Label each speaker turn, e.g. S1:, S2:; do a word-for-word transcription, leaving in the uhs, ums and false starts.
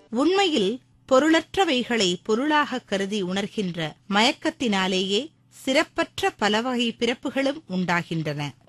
S1: உண்மையில் பொருளற்றவைகளை பொருளாக கருதி உணர்கின்ற மயக்கத்தினாலேயே சிறப்பற்ற பலவகை பிறப்புகளும் உண்டாகின்றன.